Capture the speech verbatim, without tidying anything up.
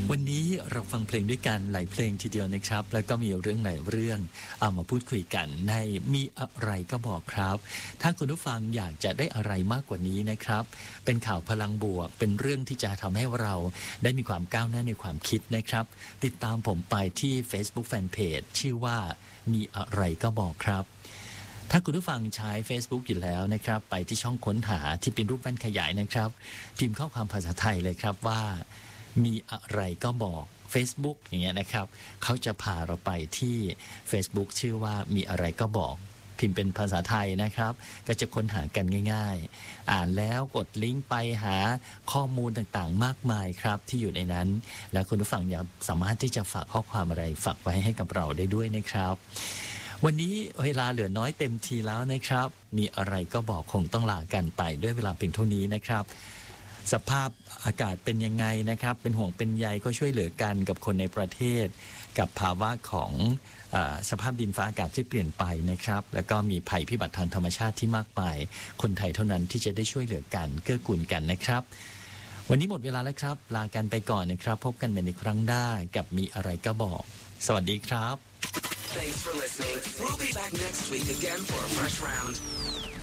วันนี้เราฟังเพลงด้วยกันหลายเพลงทีเดียวนะครับ แล้วก็มีเรื่องหลายเรื่องเอามาพูดคุยกันในมีอะไรก็บอกครับ ถ้าคุณผู้ฟังอยากจะได้อะไรมากกว่านี้นะครับ เป็นข่าวพลังบวก เป็นเรื่องที่จะทำให้เราได้มีความก้าวหน้าในความคิดนะครับ ติดตามผมไปที่ Facebook Fanpage ชื่อว่ามีอะไรก็บอกครับ ถ้าคุณผู้ฟังใช้ Facebook อยู่แล้วนะครับไปที่ช่องค้นหาที่เป็นรูปแว่นขยายนะครับพิมพ์ข้อความภาษาไทยเลยครับว่ามีอะไรก็บอก Facebook อย่างเงี้ยนะครับเขาจะพาเราไปที่ Facebook ชื่อว่ามีอะไรก็บอกพิมพ์เป็นภาษาไทยนะครับก็จะค้นหากันง่ายๆอ่านแล้วกดลิงก์ไปหาข้อมูลต่างๆมากมายครับที่อยู่ในนั้นแล้วคุณผู้ฟังอยากสามารถที่จะฝากข้อความอะไรฝากไว้ให้กับเราได้ด้วยนะครับวันนี้เวลาเหลือน้อยเต็มทีแล้วนะครับมีอะไรก็บอกคงต้องลากันไปด้วยเวลาเพียงเท่านี้นะครับสภาพอากาศเป็นยังไงนะครับเป็นห่วงเป็นใยก็ช่วยเหลือกันกับคนในประเทศกับภาวะของเอ่อสภาพดินฟ้าอากาศที่เปลี่ยนไปนะครับแล้วก็มีภัยพิบัติทางธรรมชาติที่มากมายคนไทยเท่านั้นที่จะได้ช่วยเหลือกันเกื้อกูลกันนะครับวันนี้หมดเวลาแล้วครับลากันไปก่อนนะครับพบกันใหม่ในครั้งหน้ากับมีอะไรก็บอกสวัสดีครับ Thanks for listening. We'll be back next week again for a fresh round.